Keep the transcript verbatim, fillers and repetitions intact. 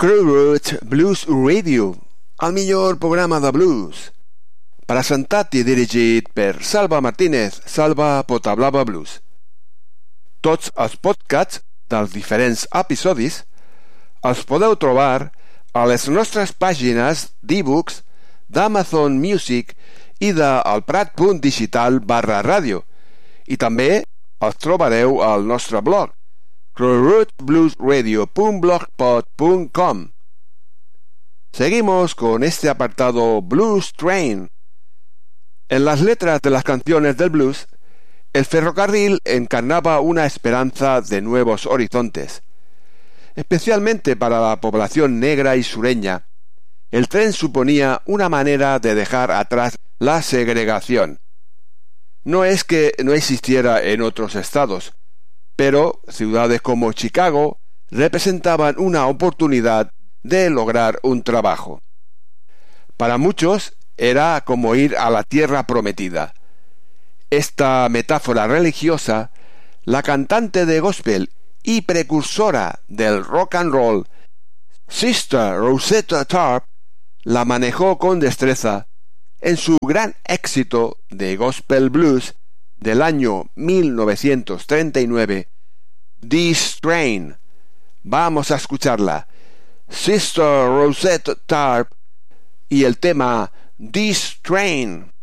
Crow Root Blues Radio, el millor programa de blues, presentat i dirigit per Salva Martínez, Salva Potablava Blues. Tots els podcasts dels diferents episodis els podeu trobar a les nostres pàgines d'e-books, d'Amazon Music i de elprat.digital barra ràdio, i també els trobareu al nostre blog crow root blues radio punto blogspot punto com. Seguimos con este apartado Blues Train. En las letras de las canciones del blues, el ferrocarril encarnaba una esperanza de nuevos horizontes. Especialmente para la población negra y sureña, el tren suponía una manera de dejar atrás la segregación. No es que no existiera en otros estados, pero ciudades como Chicago representaban una oportunidad de lograr un trabajo. Para muchos era como ir a la tierra prometida. Esta metáfora religiosa, la cantante de gospel y precursora del rock and roll, Sister Rosetta Tharpe, la manejó con destreza en su gran éxito de gospel blues del año mil novecientos treinta y nueve, This Train. Vamos a escucharla. Sister Rosetta Tharpe y el tema This Train.